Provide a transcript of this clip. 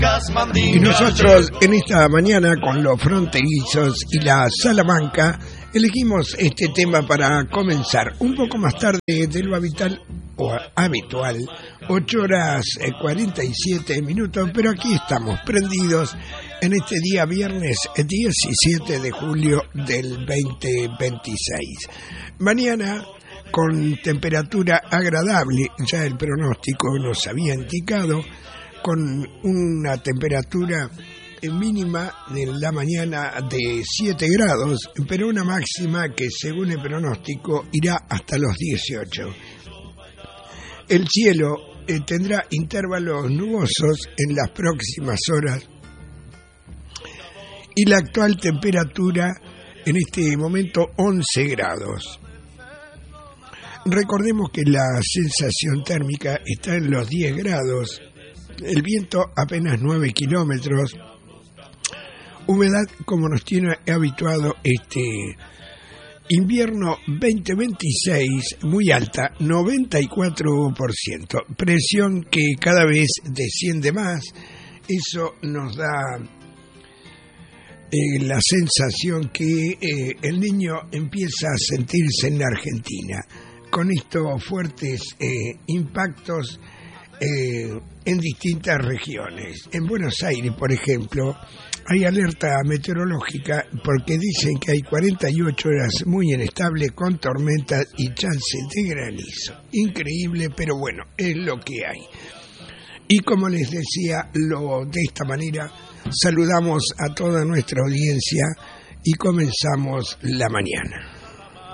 Y nosotros en esta mañana con los fronterizos y la Salamanca elegimos este tema para comenzar un poco más tarde de lo habitual, 8:47, pero aquí estamos prendidos en este día viernes 17 de julio del 2026. Mañana con temperatura agradable, ya el pronóstico nos había indicado, con una temperatura mínima en la mañana de 7 grados, pero una máxima que según el pronóstico irá hasta los 18. El cielo tendrá intervalos nubosos en las próximas horas y la actual temperatura en este momento 11 grados. Recordemos que la sensación térmica está en los 10 grados, el viento apenas 9 kilómetros, humedad como nos tiene habituado este invierno 2026 muy alta, 94%, presión que cada vez desciende más. Eso nos da la sensación que el niño empieza a sentirse en la Argentina, con estos fuertes impactos en distintas regiones. En Buenos Aires, por ejemplo, hay alerta meteorológica porque dicen que hay 48 horas muy inestables con tormentas y chances de granizo. Increíble, pero bueno, es lo que hay. Y como les decía, de esta manera saludamos a toda nuestra audiencia y comenzamos la mañana.